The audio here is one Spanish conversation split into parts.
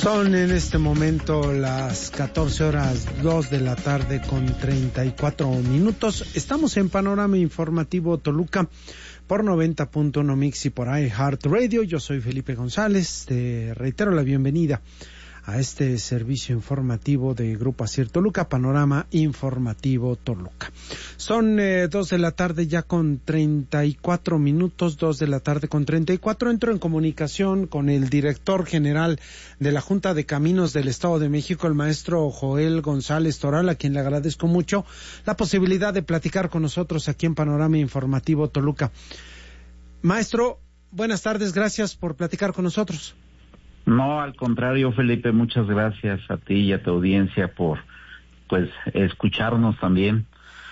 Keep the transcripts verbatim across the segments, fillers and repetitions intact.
Son en este momento las catorce horas dos de la tarde con treinta y cuatro minutos. Estamos en Panorama Informativo Toluca por noventa punto uno Mix y por iHeartRadio. Yo soy Felipe González. Te reitero la bienvenida a este servicio informativo de Grupo Asir Toluca, Panorama Informativo Toluca. Son eh, dos de la tarde ya con treinta y cuatro minutos, dos de la tarde con treinta y cuatro. Entro en comunicación con el director general de la Junta de Caminos del Estado de México, el maestro Joel González Toral, a quien le agradezco mucho la posibilidad de platicar con nosotros aquí en Panorama Informativo Toluca. Maestro, buenas tardes, gracias por platicar con nosotros. No, al contrario, Felipe, muchas gracias a ti y a tu audiencia por, pues, escucharnos también.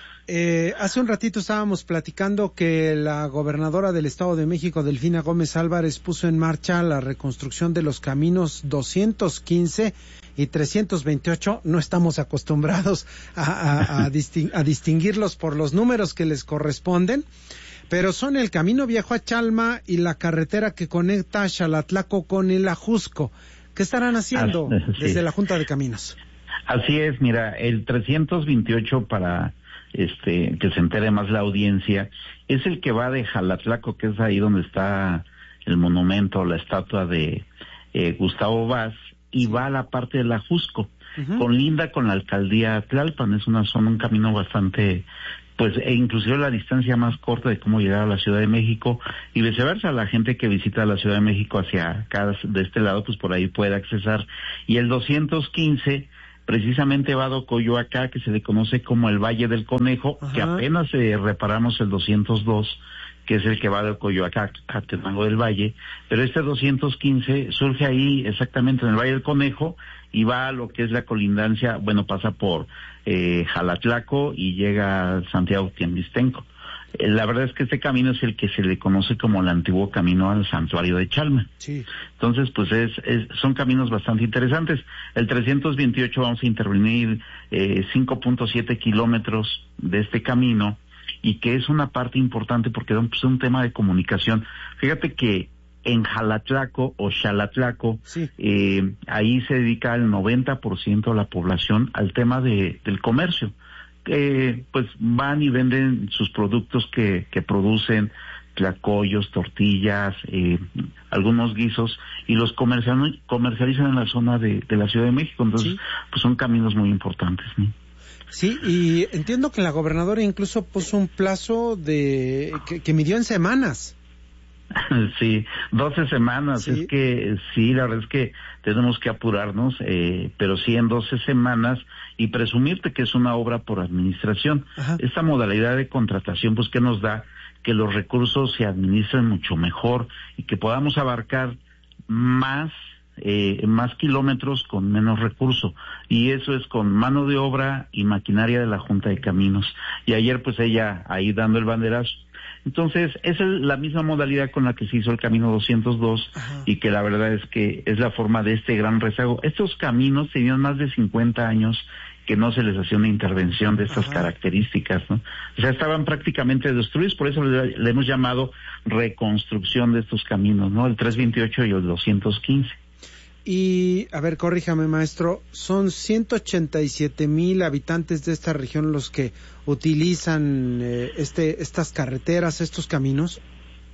Eh, hace un ratito estábamos platicando que la gobernadora del Estado de México, Delfina Gómez Álvarez, puso en marcha la reconstrucción de los caminos doscientos quince y trescientos veintiocho. No estamos acostumbrados a, a, a, disting, a distinguirlos por los números que les corresponden, pero son el camino viejo a Chalma y la carretera que conecta Xalatlaco con el Ajusco. ¿Qué estarán haciendo ah, sí. desde la Junta de Caminos? Así es, mira, el trescientos veintiocho, para este que se entere más la audiencia, es el que va de Xalatlaco, que es ahí donde está el monumento, la estatua de eh, Gustavo Vaz, y va a la parte del Ajusco, uh-huh. Conlinda con la alcaldía Tlalpan. Es una zona, un camino bastante, pues, e inclusive la distancia más corta de cómo llegar a la Ciudad de México, y viceversa, la gente que visita la Ciudad de México hacia acá, de este lado, pues por ahí puede accesar. Y el doscientos quince precisamente va a Coyoacá, que se le conoce como el Valle del Conejo, ajá. Que apenas eh, reparamos el doscientos dos, que es el que va de Coyoacá a Tenango del Valle, pero este doscientos quince surge ahí exactamente en el Valle del Conejo y va a lo que es la colindancia, bueno, pasa por eh, Xalatlaco y llega a Santiago Tianguistenco. Eh, la verdad es que este camino es el que se le conoce como el antiguo camino al santuario de Chalma. Sí. Entonces, pues es, es son caminos bastante interesantes. El trescientos veintiocho vamos a intervenir eh, cinco punto siete kilómetros de este camino, y que es una parte importante porque es pues, un tema de comunicación. Fíjate que en Xalatlaco o Xalatlaco, sí. eh, ahí se dedica el noventa por ciento de la población al tema de del comercio. Eh, pues van y venden sus productos que, que producen, tlacoyos, tortillas, eh, algunos guisos, y los comercializan, comercializan en la zona de, de la Ciudad de México. Entonces, sí. pues son caminos muy importantes, ¿no? Sí, y entiendo que la gobernadora incluso puso un plazo de que, que midió en semanas. Sí, doce semanas. ¿Sí? Es que sí, la verdad es que tenemos que apurarnos, eh, pero sí en doce semanas, y presumirte que es una obra por administración. Ajá. Esta modalidad de contratación, pues, ¿qué nos da? Que los recursos se administren mucho mejor y que podamos abarcar más Eh, más kilómetros con menos recurso, y eso es con mano de obra y maquinaria de la Junta de Caminos. Y ayer pues ella ahí dando el banderazo. Entonces esa es la misma modalidad con la que se hizo el camino doscientos dos. Ajá. Y que la verdad es que es la forma de este gran rezago. Estos caminos tenían más de cincuenta años que no se les hacía una intervención de estas Ajá. características, ¿no? O sea, estaban prácticamente destruidos, por eso le, le hemos llamado reconstrucción de estos caminos, ¿no? El trescientos veintiocho y el doscientos quince. Y, a ver, corríjame, maestro, ¿son ciento ochenta y siete mil habitantes de esta región los que utilizan eh, este estas carreteras, estos caminos?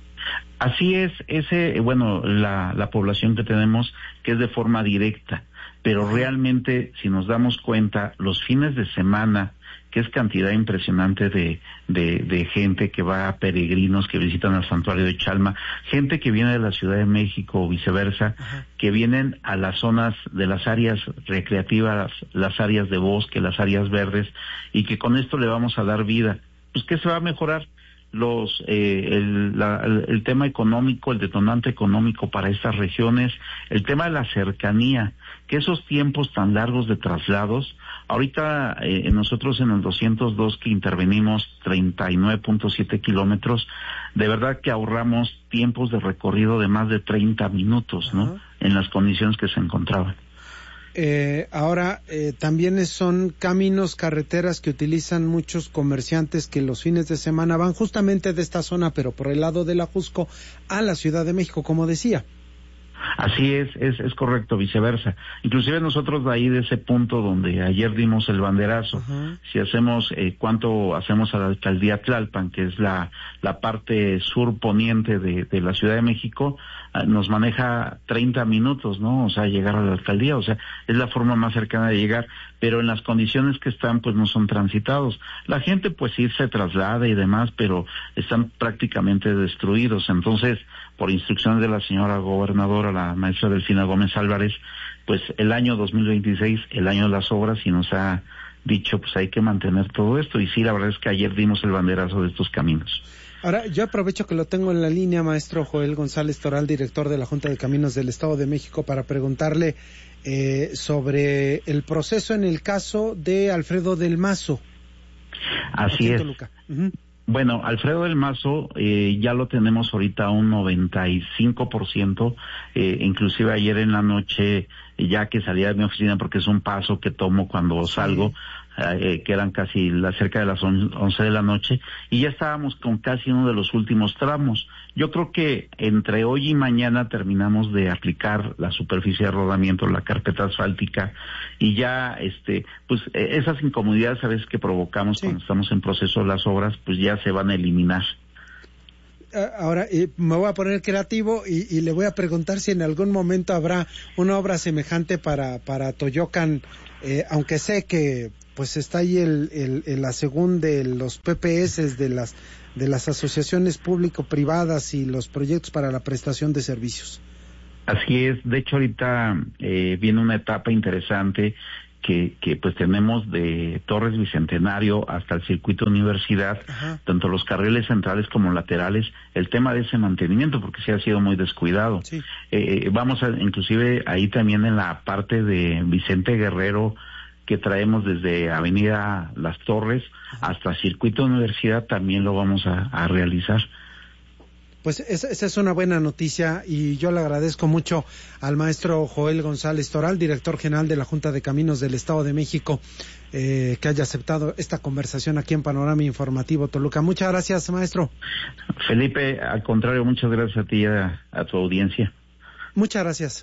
Así es, ese, bueno, la, la población que tenemos, que es de forma directa, pero realmente, si nos damos cuenta, los fines de semana, que es cantidad impresionante de, de, de gente que va, peregrinos que visitan el santuario de Chalma, gente que viene de la Ciudad de México o viceversa, Ajá. que vienen a las zonas de las áreas recreativas, las áreas de bosque, las áreas verdes, y que con esto le vamos a dar vida. Pues, ¿qué se va a mejorar? Los eh, el, la, el tema económico, el detonante económico para estas regiones, el tema de la cercanía, que esos tiempos tan largos de traslados, ahorita eh, nosotros en el doscientos dos que intervenimos treinta y nueve punto siete kilómetros, de verdad que ahorramos tiempos de recorrido de más de treinta minutos, ¿no? Uh-huh. En las condiciones que se encontraban. Eh, ahora, eh, también son caminos, carreteras que utilizan muchos comerciantes que los fines de semana van justamente de esta zona, pero por el lado del Ajusco, a la Ciudad de México, como decía. Así es, es, es correcto, viceversa. Inclusive nosotros de ahí, de ese punto donde ayer dimos el banderazo, uh-huh. si hacemos, eh, ¿cuánto hacemos a la alcaldía Tlalpan, que es la, la parte sur poniente de, de la Ciudad de México? Eh, nos maneja treinta minutos, ¿no? O sea, llegar a la alcaldía, o sea, es la forma más cercana de llegar, pero en las condiciones que están, pues no son transitados. La gente, pues sí se traslada y demás, pero están prácticamente destruidos. Entonces, por instrucciones de la señora gobernadora, la maestra Delfina Gómez Álvarez, pues el año dos mil veintiséis, el año de las obras, y nos ha dicho, pues hay que mantener todo esto. Y sí, la verdad es que ayer dimos el banderazo de estos caminos. Ahora, yo aprovecho que lo tengo en la línea, maestro Joel González Toral, director de la Junta de Caminos del Estado de México, para preguntarle eh, sobre el proceso en el caso de Alfredo del Mazo. Así es. Uh-huh. Bueno, Alfredo del Mazo eh, ya lo tenemos ahorita a un noventa y cinco por ciento, eh, inclusive ayer en la noche, ya que salía de mi oficina, porque es un paso que tomo cuando sí. salgo, eh, que eran casi la, cerca de las once de la noche, y ya estábamos con casi uno de los últimos tramos. Yo creo que entre hoy y mañana terminamos de aplicar la superficie de rodamiento, la carpeta asfáltica, y ya, este, pues eh, esas incomodidades a veces que provocamos sí. cuando estamos en proceso de las obras, pues ya se van a eliminar. Ahora, eh, me voy a poner creativo y, y le voy a preguntar si en algún momento habrá una obra semejante para, para Toyocan, eh, aunque sé que pues está ahí el, el, el asegún de los P P S de las de las asociaciones público-privadas y los proyectos para la prestación de servicios. Así es, de hecho ahorita eh, viene una etapa interesante que, que pues tenemos de Torres Bicentenario hasta el circuito Universidad, Ajá. tanto los carriles centrales como laterales, el tema de ese mantenimiento, porque sí ha sido muy descuidado. Sí. Eh, vamos a, inclusive ahí también en la parte de Vicente Guerrero, que traemos desde Avenida Las Torres hasta Circuito Universidad, también lo vamos a, a realizar. Pues esa, esa es una buena noticia y yo le agradezco mucho al maestro Joel González Toral, director general de la Junta de Caminos del Estado de México, eh, que haya aceptado esta conversación aquí en Panorama Informativo Toluca. Muchas gracias, maestro. Felipe, al contrario, muchas gracias a ti y a, a tu audiencia. Muchas gracias.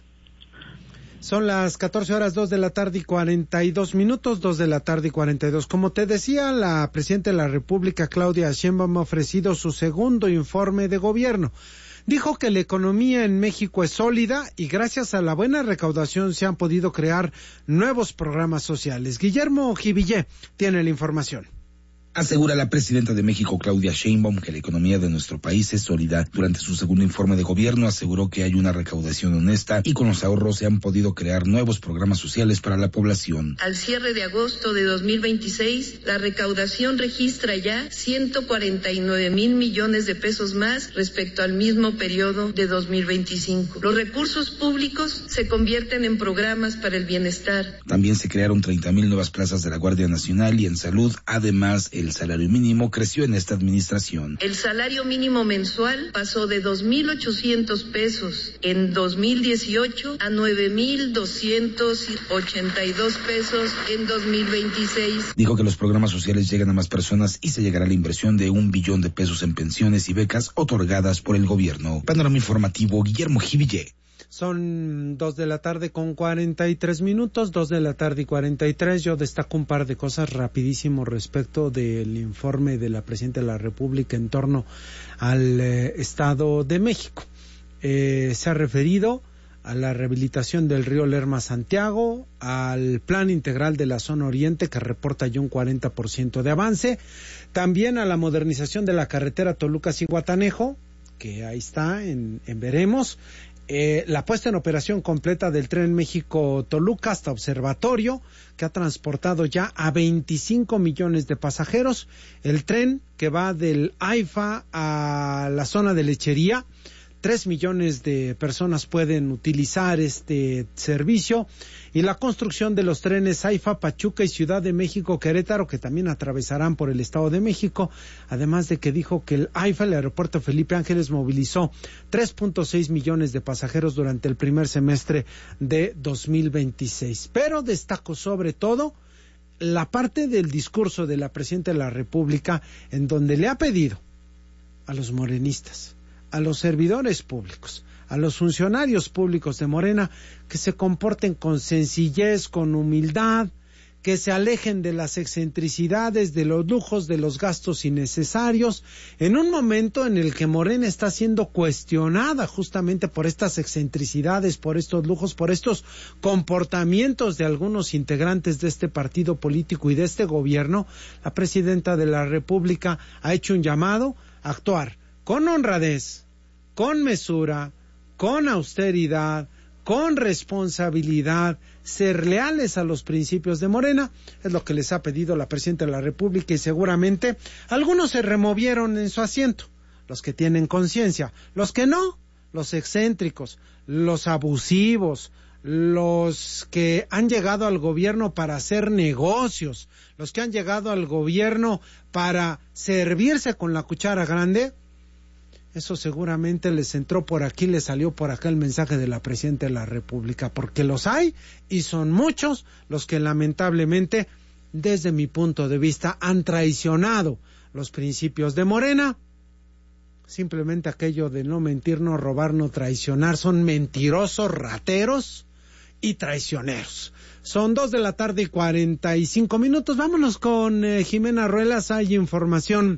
Son las catorce horas, dos de la tarde y cuarenta y dos minutos, dos de la tarde y cuarenta y dos. Como te decía, la presidenta de la República, Claudia Sheinbaum, ha ofrecido su segundo informe de gobierno. Dijo que la economía en México es sólida y gracias a la buena recaudación se han podido crear nuevos programas sociales. Guillermo Jivillé tiene la información. Asegura la presidenta de México, Claudia Sheinbaum, que la economía de nuestro país es sólida. Durante su segundo informe de gobierno aseguró que hay una recaudación honesta y con los ahorros se han podido crear nuevos programas sociales para la población. Al cierre de agosto de dos mil veintiséis, la recaudación registra ya ciento cuarenta y nueve mil millones de pesos más respecto al mismo periodo de dos mil veinticinco. Los recursos públicos se convierten en programas para el bienestar. También se crearon treinta mil nuevas plazas de la Guardia Nacional y en salud, además, el salario mínimo creció en esta administración. El salario mínimo mensual pasó de dos mil ochocientos pesos en dos mil dieciocho a nueve mil doscientos ochenta y dos pesos en dos mil veintiséis. Dijo que los programas sociales llegan a más personas y se llegará a la inversión de un billón de pesos en pensiones y becas otorgadas por el gobierno. Panorama Informativo, Guillermo Jivillé. Son dos de la tarde con cuarenta y tres minutos, dos de la tarde y cuarenta y tres. Yo destaco un par de cosas rapidísimo respecto del informe de la Presidenta de la República en torno al eh, Estado de México. Eh, se ha referido a la rehabilitación del río Lerma-Santiago, al plan integral de la zona oriente que reporta ya un cuarenta por ciento de avance, también a la modernización de la carretera Toluca-Zihuatanejo, que ahí está en, en veremos. Eh, la puesta en operación completa del tren México-Toluca hasta Observatorio, que ha transportado ya a veinticinco millones de pasajeros. El tren que va del AIFA a la zona de Lechería, tres millones de personas pueden utilizar este servicio. Y la construcción de los trenes AIFA, Pachuca y Ciudad de México, Querétaro, que también atravesarán por el Estado de México, además de que dijo que el AIFA, el aeropuerto Felipe Ángeles, movilizó tres punto seis millones de pasajeros durante el primer semestre de dos mil veintiséis. Pero destacó sobre todo la parte del discurso de la Presidenta de la República, en donde le ha pedido a los morenistas, a los servidores públicos, a los funcionarios públicos de Morena que se comporten con sencillez, con humildad, que se alejen de las excentricidades, de los lujos, de los gastos innecesarios, en un momento en el que Morena está siendo cuestionada justamente por estas excentricidades, por estos lujos, por estos comportamientos de algunos integrantes de este partido político y de este gobierno. La presidenta de la República ha hecho un llamado a actuar con honradez, con mesura, con austeridad, con responsabilidad, ser leales a los principios de Morena, es lo que les ha pedido la presidenta de la República, y seguramente algunos se removieron en su asiento, los que tienen conciencia, los que no, los excéntricos, los abusivos, los que han llegado al gobierno para hacer negocios, los que han llegado al gobierno para servirse con la cuchara grande. Eso seguramente les entró por aquí, les salió por acá el mensaje de la presidenta de la República, porque los hay y son muchos los que lamentablemente, desde mi punto de vista, han traicionado los principios de Morena. Simplemente aquello de no mentir, no robar, no traicionar, son mentirosos, rateros y traicioneros. Son dos de la tarde y cuarenta y cinco minutos. Vámonos con eh, Jimena Ruelas. Hay información,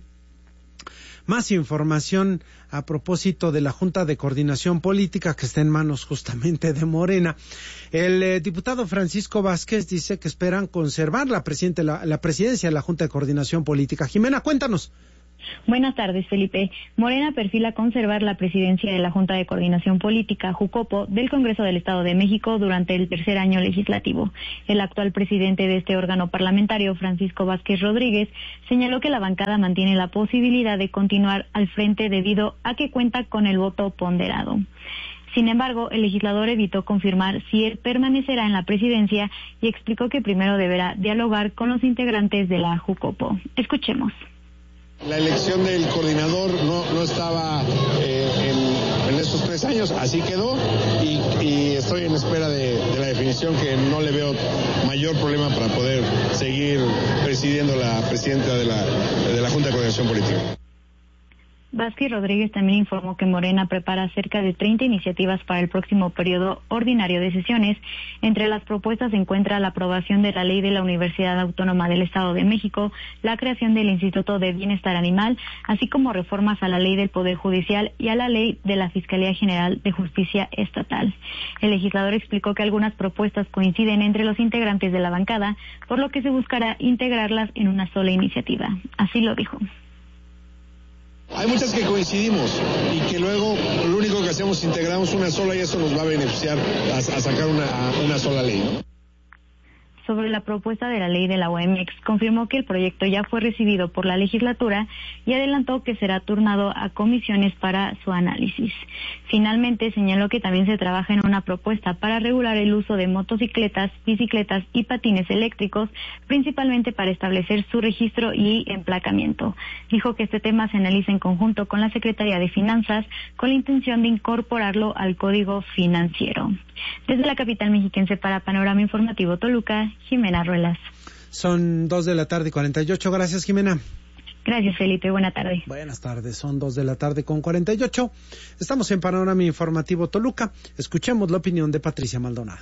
más información a propósito de la Junta de Coordinación Política que está en manos justamente de Morena. El eh, diputado Francisco Vázquez dice que esperan conservar la, la, la presidencia de la Junta de Coordinación Política. Jimena, cuéntanos. Buenas tardes, Felipe. Morena perfila conservar la presidencia de la Junta de Coordinación Política, JUCOPO, del Congreso del Estado de México durante el tercer año legislativo. El actual presidente de este órgano parlamentario, Francisco Vázquez Rodríguez, señaló que la bancada mantiene la posibilidad de continuar al frente debido a que cuenta con el voto ponderado. Sin embargo, el legislador evitó confirmar si él permanecerá en la presidencia y explicó que primero deberá dialogar con los integrantes de la JUCOPO. Escuchemos. La elección del coordinador no, no estaba eh, en, en estos tres años, así quedó, y, y estoy en espera de, de la definición, que no le veo mayor problema para poder seguir presidiendo la presidenta de la, de la Junta de Coordinación Política. Vázquez Rodríguez también informó que Morena prepara cerca de treinta iniciativas para el próximo periodo ordinario de sesiones. Entre las propuestas se encuentra la aprobación de la ley de la Universidad Autónoma del Estado de México, la creación del Instituto de Bienestar Animal, así como reformas a la ley del Poder Judicial y a la ley de la Fiscalía General de Justicia Estatal. El legislador explicó que algunas propuestas coinciden entre los integrantes de la bancada, por lo que se buscará integrarlas en una sola iniciativa. Así lo dijo. Hay muchas que coincidimos y que luego lo único que hacemos es integramos una sola, y eso nos va a beneficiar a, a sacar una, a una sola ley, ¿no? Sobre la propuesta de la ley de la O M X, confirmó que el proyecto ya fue recibido por la legislatura y adelantó que será turnado a comisiones para su análisis. Finalmente, señaló que también se trabaja en una propuesta para regular el uso de motocicletas, bicicletas y patines eléctricos, principalmente para establecer su registro y emplacamiento. Dijo que este tema se analiza en conjunto con la Secretaría de Finanzas, con la intención de incorporarlo al Código Financiero. Desde la capital mexiquense para Panorama Informativo Toluca, Jimena Ruelas. Son dos de la tarde y cuarenta y ocho. Gracias, Jimena. Gracias, Felipe. Buena tarde. Buenas tardes. Son dos de la tarde con cuarenta y ocho. Estamos en Panorama Informativo Toluca. Escuchemos la opinión de Patricia Maldonado.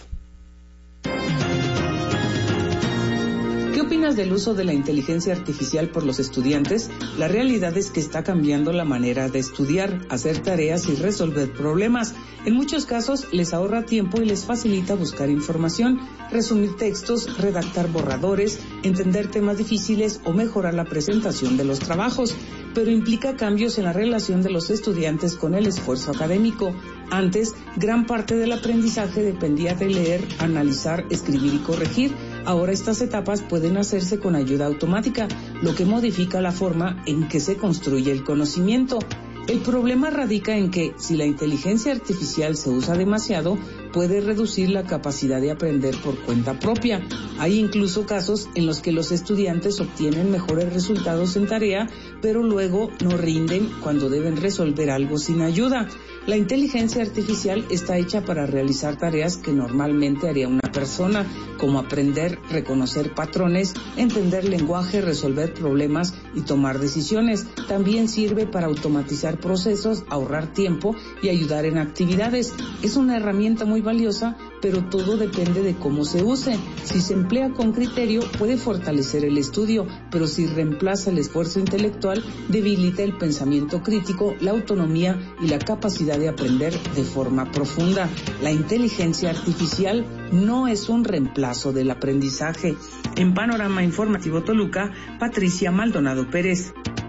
¿Qué opinas del uso de la inteligencia artificial por los estudiantes? La realidad es que está cambiando la manera de estudiar, hacer tareas y resolver problemas. En muchos casos les ahorra tiempo y les facilita buscar información, resumir textos, redactar borradores, entender temas difíciles o mejorar la presentación de los trabajos, pero implica cambios en la relación de los estudiantes con el esfuerzo académico. Antes, gran parte del aprendizaje dependía de leer, analizar, escribir y corregir. Ahora estas etapas pueden hacerse con ayuda automática, lo que modifica la forma en que se construye el conocimiento. El problema radica en que, si la inteligencia artificial se usa demasiado, puede reducir la capacidad de aprender por cuenta propia. Hay incluso casos en los que los estudiantes obtienen mejores resultados en tarea, pero luego no rinden cuando deben resolver algo sin ayuda. La inteligencia artificial está hecha para realizar tareas que normalmente haría una persona, como aprender, reconocer patrones, entender lenguaje, resolver problemas y tomar decisiones. También sirve para automatizar procesos, ahorrar tiempo y ayudar en actividades. Es una herramienta muy valiosa, pero todo depende de cómo se use. Si se emplea con criterio, puede fortalecer el estudio, pero si reemplaza el esfuerzo intelectual, debilita el pensamiento crítico, la autonomía y la capacidad de aprender de forma profunda. La inteligencia artificial no es un reemplazo del aprendizaje. En Panorama Informativo Toluca, Patricia Maldonado Pérez.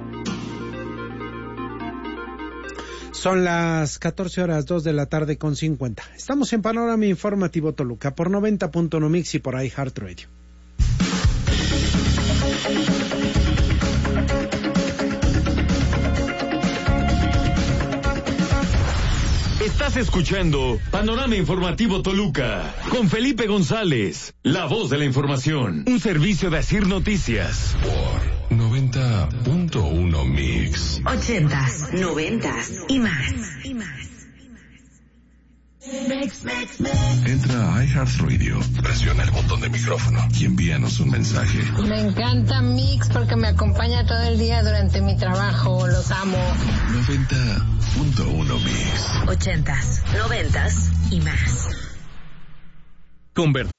Son las catorce horas dos de la tarde con cincuenta. Estamos en Panorama Informativo Toluca por noventa punto uno Mix y por iHeartRadio. Estás escuchando Panorama Informativo Toluca con Felipe González, la voz de la información, un servicio de Asir Noticias por noventa punto uno Mix. Ochentas, noventas y más. Y más. Entra a iHeartRadio, presiona el botón de micrófono y envíanos un mensaje. Me encanta Mix porque me acompaña todo el día durante mi trabajo, los amo. noventa punto uno Mix. Ochentas, noventas y más. Convertir